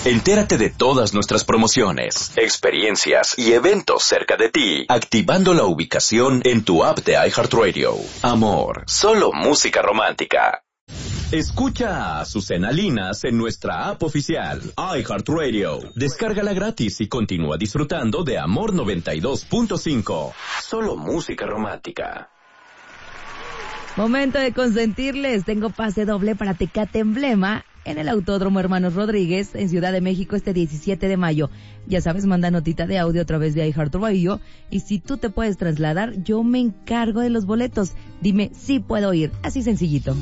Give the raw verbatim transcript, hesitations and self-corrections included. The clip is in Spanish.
Entérate de todas nuestras promociones, experiencias y eventos cerca de ti, activando la ubicación en tu app de iHeartRadio. Amor, solo música romántica. Escucha a Azucena Linas en nuestra app oficial, iHeartRadio. Descárgala gratis y continúa disfrutando de Amor noventa y dos punto cinco. Solo música romántica. Momento de consentirles. Tengo pase doble para Tecate Emblema en el Autódromo Hermanos Rodríguez en Ciudad de México este diecisiete de mayo. Ya sabes, manda notita de audio a través de iHeartRadio y si tú te puedes trasladar, yo me encargo de los boletos. Dime si puedo ir. Así sencillito.